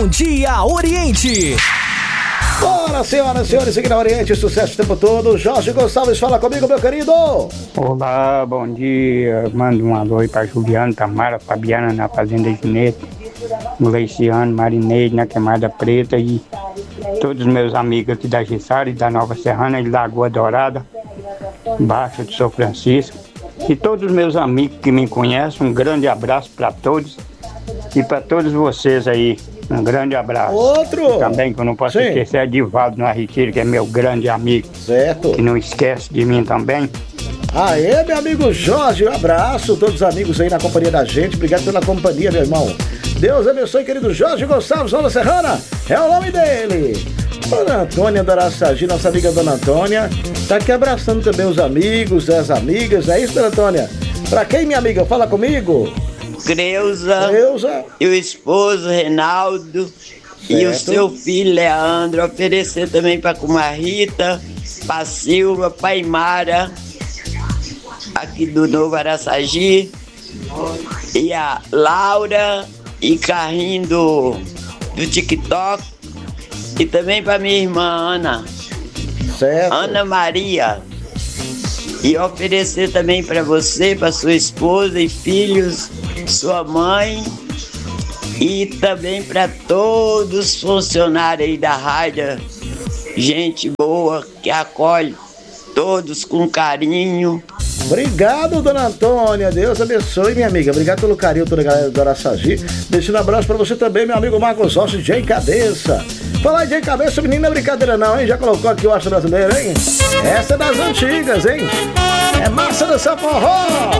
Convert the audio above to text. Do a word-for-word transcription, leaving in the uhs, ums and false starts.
Bom Dia Oriente. Bora, senhoras e senhores, aqui na Oriente, sucesso o tempo todo. Jorge Gonçalves, fala comigo, meu querido. Olá, bom dia. Mando um alô aí pra Juliana, Tamara, Fabiana na Fazenda Ginete, no Leiciano, Marineide na Queimada Preta e todos os meus amigos aqui da Gissara e da Nova Serrana, de Lagoa Dourada, Baixo de São Francisco. E todos os meus amigos que me conhecem, um grande abraço para todos e para todos vocês aí. Um grande abraço. Outro! E também que eu não posso Sim. esquecer é Divaldo no Retiro, que é meu grande amigo. Certo. Que não esquece de mim também. Aê, meu amigo Jorge, um abraço. Todos os amigos aí na companhia da gente. Obrigado pela companhia, meu irmão. Deus abençoe, querido Jorge Gonçalves, Nova Serrana. É o nome dele. Dona Antônia do Araçagi, nossa amiga Dona Antônia, tá aqui abraçando também os amigos, as amigas. É isso, Dona Antônia? Pra quem, minha amiga? Fala comigo. Creuza, Creuza. E o esposo Reinaldo e o seu filho Leandro. Oferecer também para a Rita, para Silva, para Imara, aqui do Novo Araçagi, e a Laura e Carrinho do, do TikTok, e também para minha irmã Ana, certo. Ana Maria. E oferecer também para você, para sua esposa e filhos, sua mãe, e também para todos os funcionários aí da rádio, gente boa que acolhe todos com carinho. Obrigado, Dona Antônia. Deus abençoe, minha amiga. Obrigado pelo carinho, toda a galera do Araçagi. Deixando um abraço pra você também, meu amigo Marcos Rossi, J Cabeça. Falar em J Cabeça, menino, não é brincadeira não, hein? Já colocou aqui o Astro Brasileiro, hein? Essa é das antigas, hein? É massa dessa forró!